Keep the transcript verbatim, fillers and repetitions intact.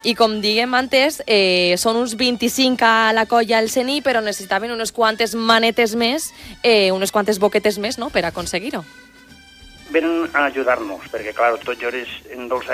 I com diguem antes, eh, són uns vint-i-cinc a la colla el C N I, però necessitaven unes quantes manetes més, eh, unes quantes boquetes més, no?, per aconseguir-ho. Venen a ajudar-nos, perquè, clar, tots jo en dolç